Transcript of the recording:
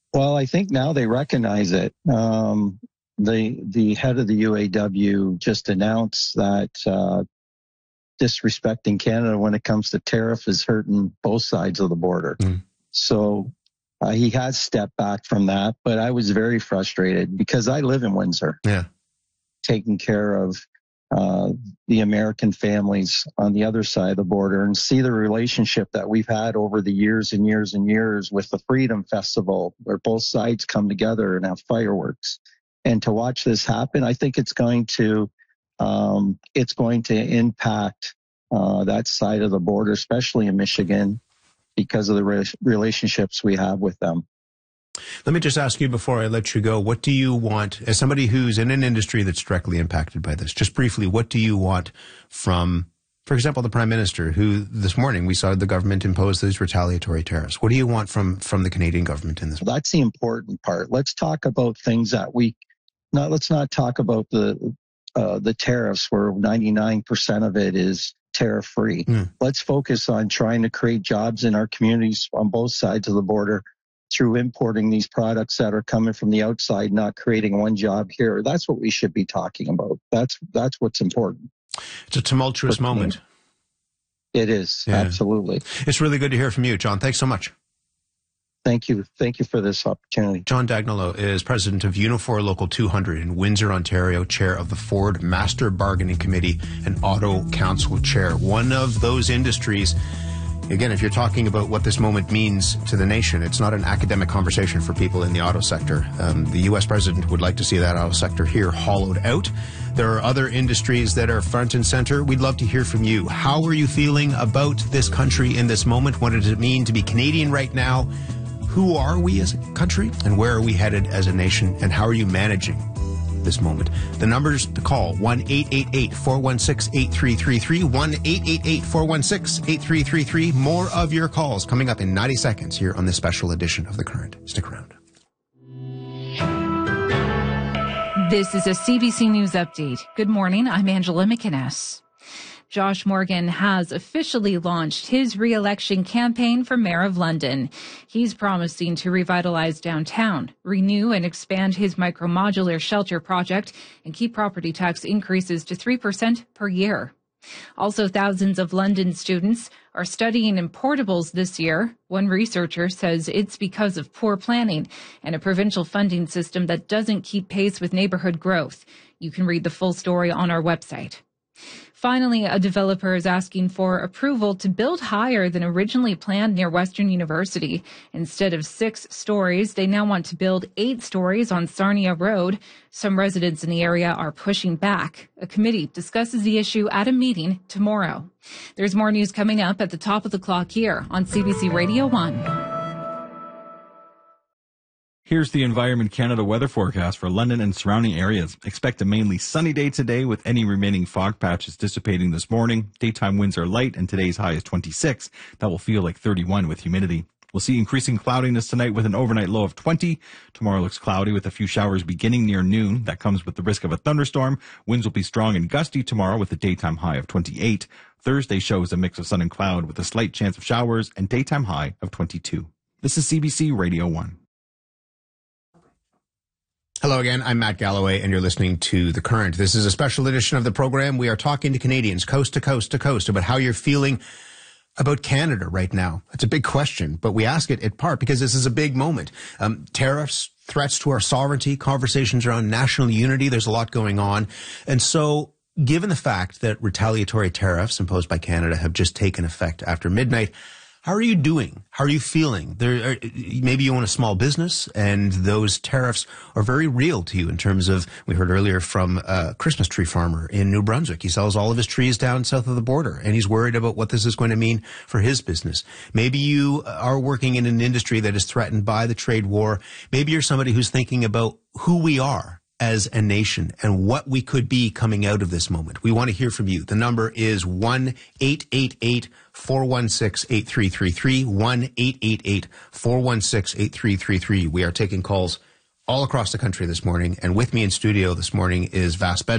Well, I think now they recognize it. The head of the UAW just announced that disrespecting Canada when it comes to tariff is hurting both sides of the border. So he has stepped back from that, but I was very frustrated because I live in Windsor, taking care of the American families on the other side of the border, and see the relationship that we've had over the years and years and years with the Freedom Festival, where both sides come together and have fireworks. And to watch this happen, I think it's going to impact that side of the border, especially in Michigan, because of the relationships we have with them. Let me just ask you before I let you go, what do you want, as somebody who's in an industry that's directly impacted by this, just briefly, what do you want from, for example, the Prime Minister, who this morning we saw the government impose these retaliatory tariffs? What do you want from the Canadian government in this? That's the important part. Let's talk about things that let's not talk about the tariffs where 99% of it is tariff-free. Let's focus on trying to create jobs in our communities on both sides of the border through importing these products that are coming from the outside, not creating one job here. That's what we should be talking about. That's what's important. It's a tumultuous moment. It is, absolutely. It's really good to hear from you, John. Thanks so much. Thank you. Thank you for this opportunity. John Dagnolo is president of Unifor Local 200 in Windsor, Ontario, chair of the Ford Master Bargaining Committee and Auto Council chair. One of those industries. Again, if you're talking about what this moment means to the nation, it's not an academic conversation for people in the auto sector. The U.S. president would like to see that auto sector here hollowed out. There are other industries that are front and center. We'd love to hear from you. How are you feeling about this country in this moment? What does it mean to be Canadian right now? Who are we as a country? And where are we headed as a nation? And how are you managing this moment? The numbers to call, 1-888-416-8333, 1-888-416-8333. More of your calls coming up in 90 seconds here on this special edition of The Current. Stick around. This is a CBC News Update. Good morning, I'm Angela McInnes. Josh Morgan has officially launched his re-election campaign for Mayor of London. He's promising to revitalize downtown, renew and expand his micro-modular shelter project, and keep property tax increases to 3% per year. Also, thousands of London students are studying in portables this year. One researcher says it's because of poor planning and a provincial funding system that doesn't keep pace with neighborhood growth. You can read the full story on our website. Finally, a developer is asking for approval to build higher than originally planned near Western University. Instead of 6 stories, they now want to build 8 stories on Sarnia Road. Some residents in the area are pushing back. A committee discusses the issue at a meeting tomorrow. There's more news coming up at the top of the clock here on CBC Radio 1. Here's the Environment Canada weather forecast for London and surrounding areas. Expect a mainly sunny day today with any remaining fog patches dissipating this morning. Daytime winds are light and today's high is 26. That will feel like 31 with humidity. We'll see increasing cloudiness tonight with an overnight low of 20. Tomorrow looks cloudy with a few showers beginning near noon. That comes with the risk of a thunderstorm. Winds will be strong and gusty tomorrow with a daytime high of 28. Thursday shows a mix of sun and cloud with a slight chance of showers and daytime high of 22. This is CBC Radio 1. Hello again, I'm Matt Galloway, and you're listening to The Current. This is a special edition of the program. We are talking to Canadians coast to coast to coast about how you're feeling about Canada right now. It's a big question, but we ask it in part because this is a big moment. Tariffs, threats to our sovereignty, conversations around national unity, there's a lot going on. And so, given the fact that retaliatory tariffs imposed by Canada have just taken effect after midnight, how are you doing? How are you feeling? Maybe you own a small business and those tariffs are very real to you in terms of, we heard earlier from a Christmas tree farmer in New Brunswick. He sells all of his trees down south of the border and he's worried about what this is going to mean for his business. Maybe you are working in an industry that is threatened by the trade war. Maybe you're somebody who's thinking about who we are as a nation and what we could be coming out of this moment. We want to hear from you. The number is 1-888-416-8333, 1-888-416-8333. We are taking calls all across the country this morning, and with me in studio this morning is Vas Bed.